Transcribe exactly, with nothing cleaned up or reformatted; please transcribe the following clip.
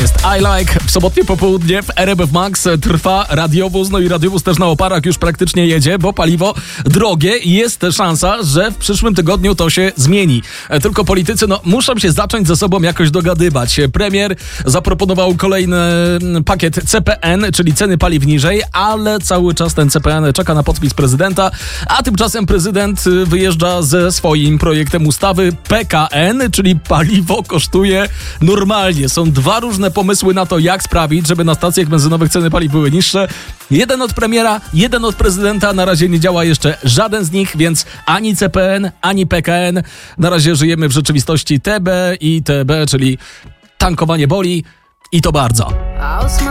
jest I Like. W sobotnie popołudnie w R M F Max trwa radiowóz, no i radiowóz też na oparach już praktycznie jedzie, bo paliwo drogie i jest szansa, że w przyszłym tygodniu to się zmieni. Tylko politycy no, muszą się zacząć ze sobą jakoś dogadywać. Premier zaproponował kolejny pakiet C P N, czyli ceny paliw niżej, ale cały czas ten C P N czeka na podpis prezydenta, a tymczasem prezydent wyjeżdża ze swoim projektem ustawy P K N, czyli paliwo kosztuje normalnie. Są dwa różne pomysły na to, jak sprawić, żeby na stacjach benzynowych ceny paliw były niższe. Jeden od premiera, jeden od prezydenta. Na razie nie działa jeszcze żaden z nich, więc ani C P N, ani P K N. Na razie żyjemy w rzeczywistości T B i T B, czyli tankowanie boli i to bardzo.